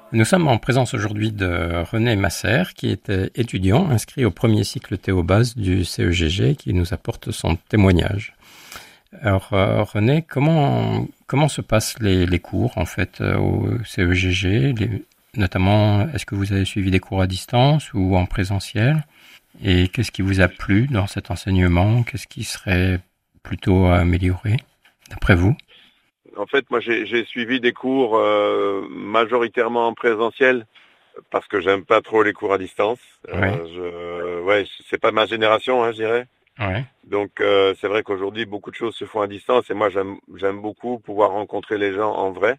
Nous sommes en présence aujourd'hui de René Masser, qui était étudiant inscrit au premier cycle Théobase du CEGG, qui nous apporte son témoignage. Alors, René, comment se passent les cours en fait au CEGG, notamment, est-ce que vous avez suivi des cours à distance ou en présentiel? Et qu'est-ce qui vous a plu dans cet enseignement? Qu'est-ce qui serait plutôt à améliorer, d'après vous? En fait, moi, j'ai suivi des cours majoritairement en présentiel parce que j'aime pas trop les cours à distance. Oui, Ouais, c'est pas ma génération, hein, je dirais. oui, Donc, c'est vrai qu'aujourd'hui, beaucoup de choses se font à distance et moi, j'aime beaucoup pouvoir rencontrer les gens en vrai.